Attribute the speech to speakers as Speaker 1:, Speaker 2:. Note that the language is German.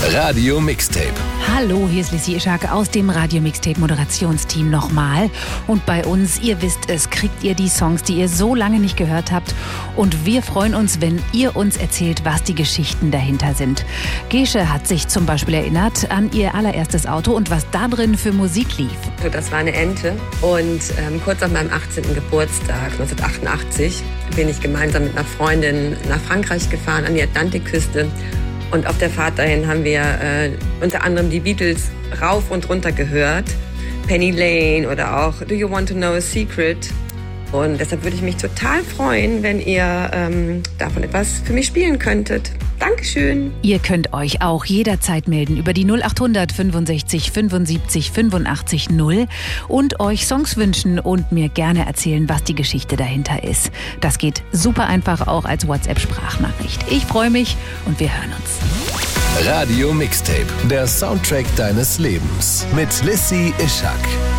Speaker 1: Radio Mixtape.
Speaker 2: Hallo, hier ist Lissy Ischak aus dem Radio Mixtape Moderationsteam nochmal. Und bei uns, ihr wisst es, kriegt ihr die Songs, die ihr so lange nicht gehört habt. Und wir freuen uns, wenn ihr uns erzählt, was die Geschichten dahinter sind. Gesche hat sich zum Beispiel erinnert an ihr allererstes Auto und was da drin für Musik lief.
Speaker 3: Das war eine Ente und kurz nach meinem 18. Geburtstag, 1988, bin ich gemeinsam mit einer Freundin nach Frankreich gefahren, an die Atlantikküste. Und auf der Fahrt dahin haben wir unter anderem die Beatles rauf und runter gehört. Penny Lane oder auch Do You Want to Know a Secret? Und deshalb würde ich mich total freuen, wenn ihr davon etwas für mich spielen könntet. Dankeschön.
Speaker 2: Ihr könnt euch auch jederzeit melden über die 0800 65 75 85 0 und euch Songs wünschen und mir gerne erzählen, was die Geschichte dahinter ist. Das geht super einfach auch als WhatsApp-Sprachnachricht. Ich freue mich und wir hören uns.
Speaker 1: Radio Mixtape, der Soundtrack deines Lebens mit Lissy Ischak.